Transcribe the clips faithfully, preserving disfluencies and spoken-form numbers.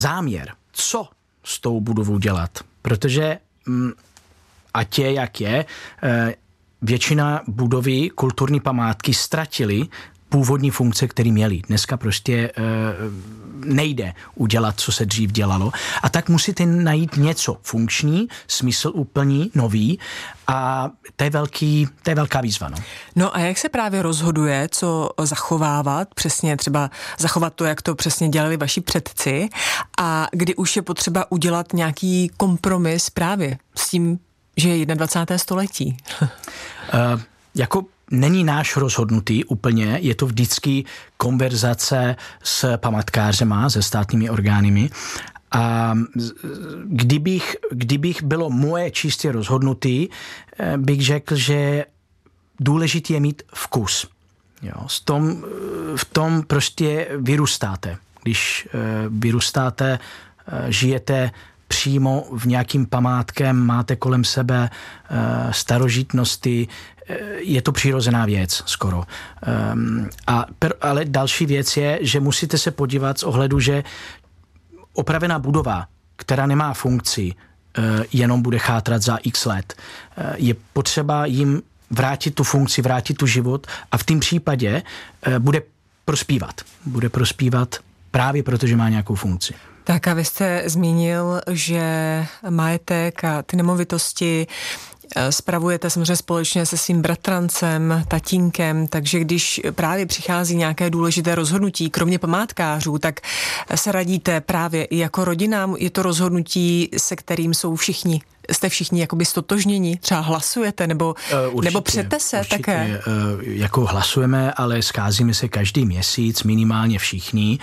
záměr, co s tou budovou dělat, protože mm, ať je, jak je, většina budovy kulturní památky ztratily původní funkce, které měly. Dneska prostě nejde udělat, co se dřív dělalo. A tak musíte najít něco funkční, smysl úplný, nový a to je, velký, to je velká výzva. No. no a jak se právě rozhoduje, co zachovávat, přesně třeba zachovat to, jak to přesně dělali vaši předci a kdy už je potřeba udělat nějaký kompromis právě s tím, že je dvacátého prvního století? uh, jako není náš rozhodnutý úplně, je to vždycky konverzace s památkářema, se státními orgány. A kdybych, kdybych bylo moje čistě rozhodnutý, bych řekl, že důležitý je mít vkus. Jo, v tom, v tom prostě vyrůstáte. Když vyrůstáte, žijete přímo v nějakým památkem, máte kolem sebe starožitnosti, je to přirozená věc skoro. A, ale další věc je, že musíte se podívat z ohledu, že opravená budova, která nemá funkci, jenom bude chátrat za x let, je potřeba jim vrátit tu funkci, vrátit tu život a v tom případě bude prospívat. Bude prospívat právě proto, že má nějakou funkci. Tak a vy jste zmínil, že majetek a ty nemovitosti spravujete samozřejmě společně se svým bratrancem, tatínkem, takže když právě přichází nějaké důležité rozhodnutí, kromě památkářů, tak se radíte právě i jako rodinám. Je to rozhodnutí, se kterým jsou všichni, jste všichni jakoby stotožněni, třeba hlasujete, nebo, určitě, nebo přete se určitě, také? Jako hlasujeme, ale scházíme se každý měsíc, minimálně všichni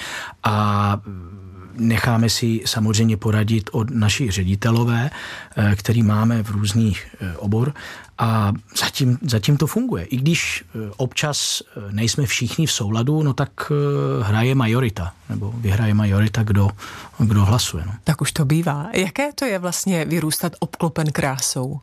a necháme si samozřejmě poradit od našich ředitelové, který máme v různých obor a zatím, zatím to funguje. I když občas nejsme všichni v souladu, no tak hraje majorita, nebo vyhraje majorita, kdo, kdo hlasuje. No. Tak už to bývá. Jaké to je vlastně vyrůstat obklopen krásou? Uh,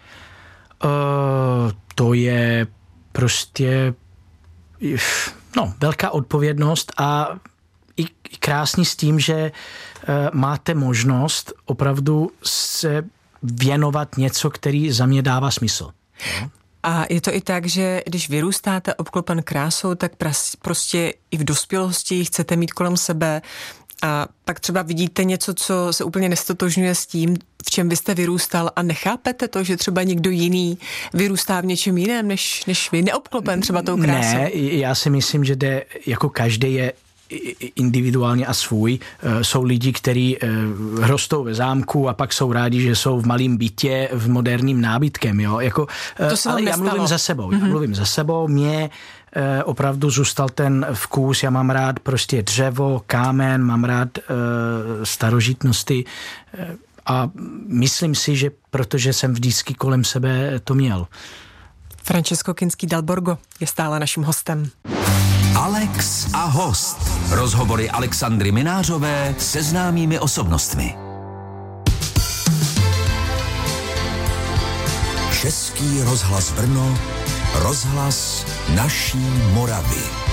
to je prostě no, velká odpovědnost a i krásný s tím, že uh, máte možnost opravdu se věnovat něco, který za mě dává smysl. No. A je to i tak, že když vyrůstáte obklopen krásou, tak pras, prostě i v dospělosti chcete mít kolem sebe a pak třeba vidíte něco, co se úplně nestotožňuje s tím, v čem vy jste vyrůstal a nechápete to, že třeba někdo jiný vyrůstá v něčem jiném, než, než vy, neobklopen třeba tou krásou? Ne, já si myslím, že jde, jako každý je individuálně a svůj. Jsou lidi, kteří rostou ve zámku a pak jsou rádi, že jsou v malém bytě v moderním nábytkem. Jo? Jako, to ale já mluvím za sebou. Mm-hmm. Já mluvím za sebou. Mně opravdu zůstal ten vkus. Já mám rád prostě dřevo, kámen, mám rád starožitnosti a myslím si, že protože jsem vždycky kolem sebe to měl. Francesco Kinský Dal Borgo je stále naším hostem. Alex a host. Rozhovory Alexandry Minářové se známými osobnostmi. Český rozhlas Brno, rozhlas naší Moravy.